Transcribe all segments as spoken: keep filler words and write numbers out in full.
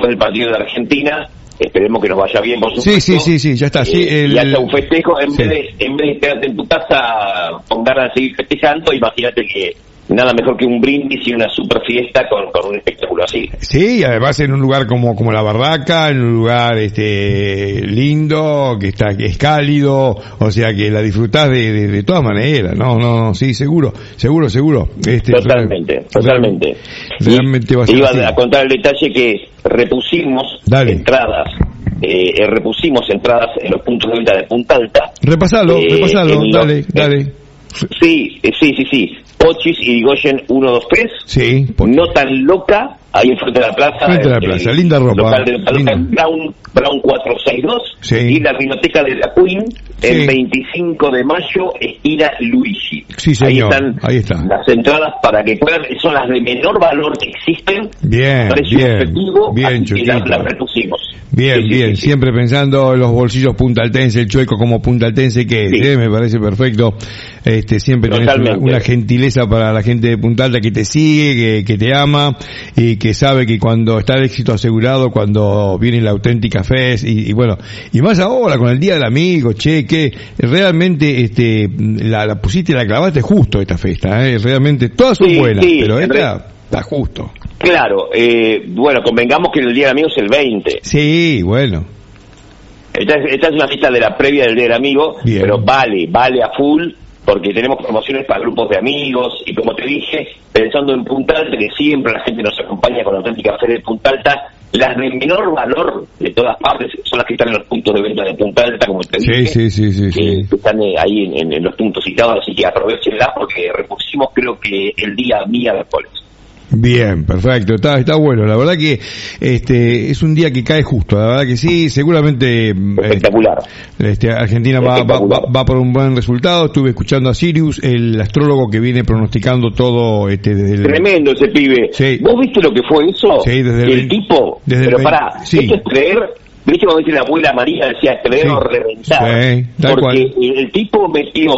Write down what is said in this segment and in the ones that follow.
después del partido de Argentina, esperemos que nos vaya bien, por supuesto. Sí, sí, sí, sí, ya está. Sí, eh, el, y haya un festejo, en, sí. vez de, en vez de quedarte en tu casa con ganas de seguir festejando, imagínate que nada mejor que un brindis y una super fiesta con, con un espectáculo así. Sí, y además en un lugar como como la Barraca, en un lugar este lindo, que está que es cálido, o sea que la disfrutás de, de, de todas maneras. No, no, sí, seguro, seguro, seguro. Este, totalmente, real, totalmente. Realmente va a ser iba así. a contar el detalle que repusimos Dale. entradas. Eh, eh, repusimos entradas en los puntos de venta de Punta Alta. Repasalo, eh, repasalo, los, dale, eh, dale. Sí, eh, sí, sí, sí. Pochis y Irigoyen uno dos tres. Sí. No tan loca, ahí enfrente de la plaza. Frente a la plaza, el, linda ropa. Local de la Linda. Brown, Brown cuatrocientos sesenta y dos. Sí. Y la Vinoteca de la Queen, Sí. el veinticinco de mayo, esquina Luigi. Sí, señor, Ahí están ahí está. las entradas para que puedan, son las de menor valor que existen. Bien, precio bien, efectivo, bien, así que Chuquito. las, las repusimos. Bien, Sí, sí, bien, sí, sí. siempre pensando en los bolsillos puntaltense, el chueco como puntaltense que Sí. es, me parece perfecto. Este, siempre tenés una, Totalmente. una gentileza para la gente de Punta Alta que te sigue, que, que te ama y que sabe que cuando está el éxito asegurado, cuando viene la auténtica fest y, y bueno, y más ahora con el Día del Amigo, che, que realmente este la, la pusiste, la clavaste justo esta fiesta, eh, realmente todas son Sí, buenas, sí, pero en esta está justo. Claro, eh, bueno, convengamos que el Día del Amigo es el veinte. Sí, bueno. Esta es, esta es una fiesta de la previa del Día del Amigo, Bien. pero vale, vale a full, porque tenemos promociones para grupos de amigos, y como te dije, pensando en Punta Alta, que siempre la gente nos acompaña con la auténtica feria de Punta Alta, las de menor valor de todas partes son las que están en los puntos de venta de Punta Alta, como te Sí, dije, sí, sí, sí, que, sí. que están eh, ahí en, en, en los puntos citados, así que aprovechenla, porque repusimos creo que el día miércoles. Bien, perfecto, está está bueno. La verdad que este es un día que cae justo. La verdad que sí, seguramente Espectacular. Este, Argentina va, va, va, va por un buen resultado. Estuve escuchando a Sirius, el astrólogo que viene pronosticando todo. Este, desde el... Tremendo ese pibe. Sí. ¿Vos viste lo que fue eso? Sí, desde el, el tipo. desde pero el... pará, sí. esto es creer. ¿Viste cuando dice la abuela María? Decía creer o Sí. reventar. Sí, tal porque cual. el tipo metió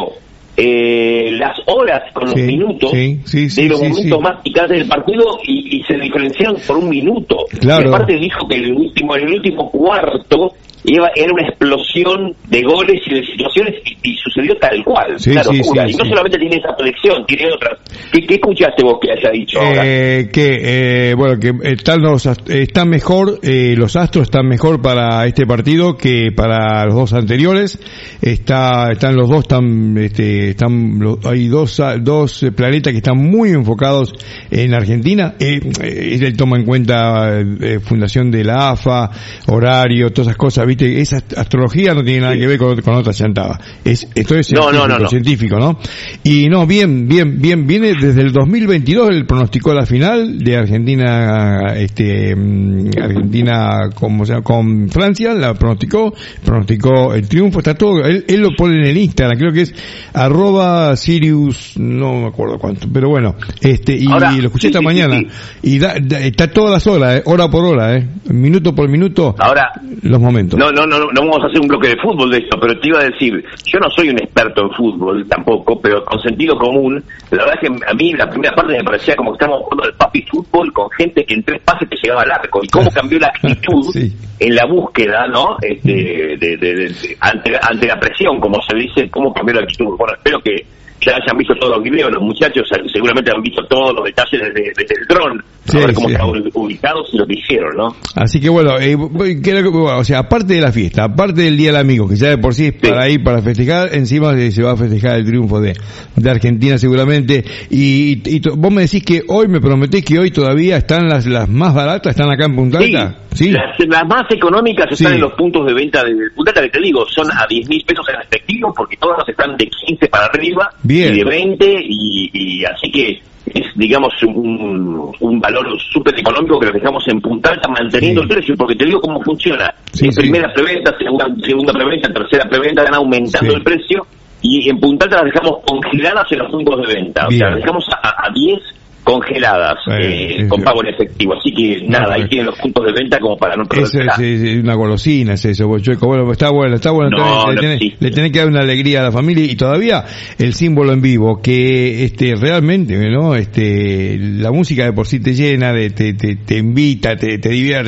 eh, las horas con los Sí, minutos sí, sí, sí, de los sí, momentos sí. más picantes del partido y, y se diferenciaron por un minuto. Claro. Y aparte dijo que el último, en el último cuarto iba, era una explosión de goles y de situaciones y, y sucedió tal cual. Sí, una sí, locura. sí, y no sí. solamente tiene esa predicción, tiene otras. ¿Qué, qué escuchaste vos que haya dicho ahora? Eh, que eh, bueno que están los ast- están mejor eh, los astros están mejor para este partido que para los dos anteriores. Está están los dos están este están lo- hay dos a- dos eh, planetas que están muy enfocados en Argentina. Eh, eh, él toma en cuenta eh, fundación de la A F A, horario, todas esas cosas, viste, esa ast- astrología no tiene nada Sí. que ver con, con otra chantada. Es esto es No, científico, no, no, no. científico, ¿no? Y no, bien, bien, bien, viene desde el dos mil veintidós, él pronosticó la final de Argentina, este, mm, Argentina, como se llama, con Francia, la pronosticó, pronosticó el triunfo, está todo, él, él lo pone en el Instagram, creo que es arroba Sirius, no me acuerdo cuánto, pero bueno, este, y Ahora, lo escuché sí, esta sí, mañana, sí, y da, da- está todas las horas, eh, hora por hora, eh, minuto por minuto, Ahora, los momentos. no, no, no, no vamos a hacer un bloque de fútbol de esto, pero te iba a decir, yo no soy un experto en fútbol tampoco, pero con sentido común, la verdad es que a mí la primera parte me parecía como que estábamos jugando al papi fútbol con gente que en tres pases te llegaba al arco, y cómo cambió la actitud Sí. en la búsqueda, ¿no? Este, de, de, de- de- ante, ante la presión, como se dice, cómo cambió la actitud. Bueno, espero que ya hayan visto todos los videos, los muchachos seguramente han visto todos los detalles desde, desde el dron, Sí, a ver cómo sí. estaban ubicados y lo que hicieron, ¿no? Así que bueno, eh, voy- creo que, bueno, o sea, aparte de la fiesta, aparte del Día del Amigo, que ya de por sí es Sí. para ir para festejar, encima se, se va a festejar el triunfo de, de Argentina seguramente, y, y to- vos me decís que hoy, me prometés que hoy todavía están las, las más baratas, están acá en Punta Sí, Alta, ¿sí? Las, las más económicas están Sí. en los puntos de venta de Punta Alta, que te digo, son a diez mil pesos en efectivo, porque todas están de quince para arriba, Bien. y de veinte, y, y así que es, digamos, un, un valor súper económico que lo dejamos en Punta Alta manteniendo Sí. el precio, porque te digo cómo funciona. Sí, en sí. primera preventa, segunda, segunda preventa, tercera preventa, van aumentando Sí. el precio, y en Punta Alta las dejamos congeladas en los puntos de venta, Bien. o sea, las dejamos a, a diez congeladas, Eh, eh, sí, con sí. pago en efectivo, así que No, nada, ahí eh. tienen los puntos de venta como para no Es, perder. es- es una golosina, es eso, Bochueco. Bueno, está bueno, está bueno. No, Entonces, no le, tenés, existe. le tenés que dar una alegría a la familia y todavía el símbolo en vivo, que este realmente, ¿no? Este, la música de por sí te llena, de, te, te, te invita, te, te divierte.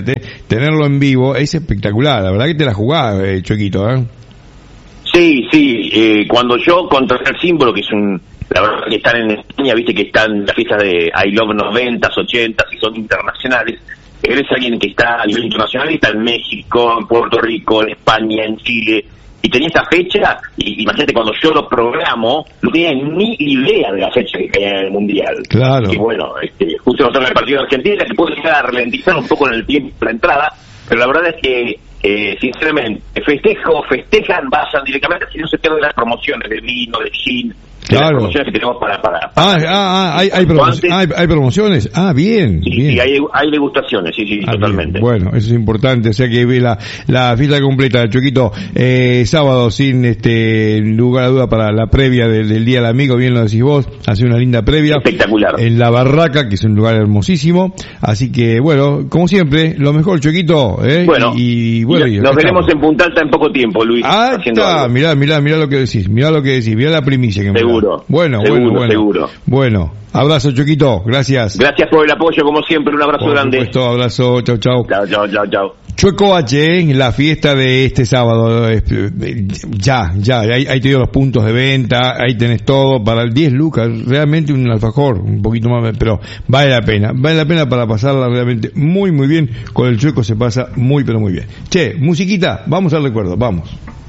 tenerlo en vivo es espectacular, la verdad que te la jugás, eh, Chuequito, ¿eh? Sí, sí, eh, cuando yo contra el símbolo, que es un, la verdad que están en España, viste que están las fiestas de I Love noventas, ochentas y son internacionales, eres alguien que está a nivel internacional y está en México, en Puerto Rico, en España, en Chile, y tenía esta fecha, y imagínate cuando yo lo programo, no tenía ni idea de la fecha que caía en el Mundial. Claro. Y bueno, este, justo nos toca el partido de Argentina, que puede llegar a ralentizar un poco en el tiempo la entrada, pero la verdad es que Eh, sinceramente, festejo, festejan, vayan directamente, si no se pierden las promociones de vino, de gin, claro. las promociones que tenemos para... para, para ah, ah, ah, hay, hay, promo hay, hay promociones, ah, bien, sí, bien. Sí, hay, hay degustaciones, sí, sí, ah, totalmente. Bien. Bueno, eso es importante, o sea que ve la, la fiesta completa, Chuequito, eh, sábado sin este lugar a duda para la previa del, del Día del Amigo, bien lo decís vos, hace una linda previa. Espectacular. En La Barraca, que es un lugar hermosísimo, así que bueno, como siempre, lo mejor, Chuequito, eh, bueno, y, y bueno, y nos veremos estamos en Punta Alta en poco tiempo, Luis. Ah, está, mirá, mirá, mirá lo que decís, mirá lo que decís, mirá la primicia que me Seguro. Da. Bueno, seguro, bueno, bueno. Seguro. Bueno, abrazo, Chuequito, gracias. Gracias por el apoyo, como siempre, un abrazo por grande. Por supuesto, abrazo, chau, chau. Chau, chau, chau, chau. Chueco H, ¿eh? La fiesta de este sábado, ya, ya, ahí, ahí te dio los puntos de venta, ahí tenés todo, para el diez lucas, realmente un alfajor, un poquito más, pero vale la pena, vale la pena para pasarla realmente muy, muy bien, con el Chueco se pasa muy, pero muy bien. Che, musiquita, vamos al recuerdo, vamos.